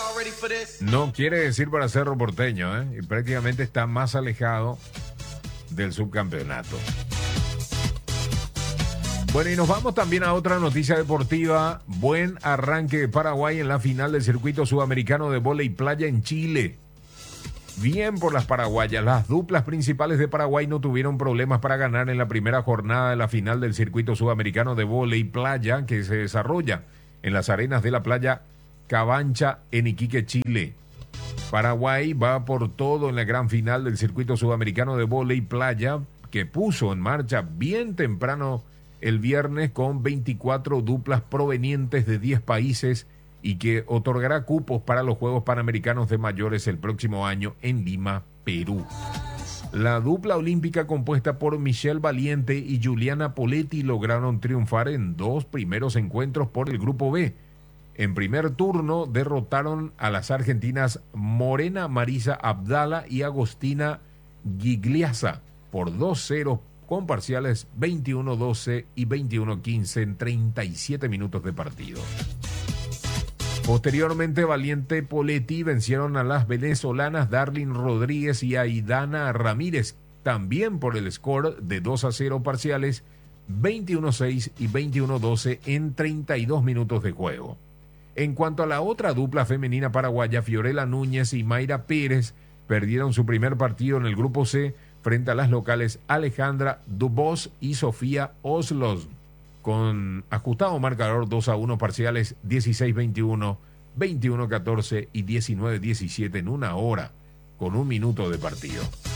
No quiere decir para Cerro Porteño, y prácticamente está más alejado del subcampeonato. Bueno, y nos vamos también a otra noticia deportiva. Buen arranque de Paraguay en la final del circuito sudamericano de vóley playa en Chile. Bien por las paraguayas. Las duplas principales de Paraguay no tuvieron problemas para ganar en la primera jornada de la final del circuito sudamericano de vóley playa que se desarrolla en las arenas de la playa Cabancha en Iquique, Chile. Paraguay va por todo en la gran final del circuito sudamericano de vóley playa que puso en marcha bien temprano el viernes con 24 duplas provenientes de 10 países y que otorgará cupos para los Juegos Panamericanos de Mayores el próximo año en Lima, Perú. La dupla olímpica compuesta por Michelle Valiente y Juliana Poletti lograron triunfar en 2 primeros encuentros por el Grupo B. En primer turno derrotaron a las argentinas Morena Marisa Abdala y Agostina Gigliasa por 2-0 con parciales 21-12 y 21-15 en 37 minutos de partido. Posteriormente, Valiente Poletti vencieron a las venezolanas Darlin Rodríguez y Aidana Ramírez, también por el score de 2-0 parciales 21-6 y 21-12 en 32 minutos de juego. En cuanto a la otra dupla femenina paraguaya, Fiorella Núñez y Mayra Pérez perdieron su primer partido en el Grupo C frente a las locales Alejandra Dubos y Sofía Oslos, con ajustado marcador 2-1 parciales 16-21, 21-14 y 19-17 en 1 hora, con 1 minuto de partido.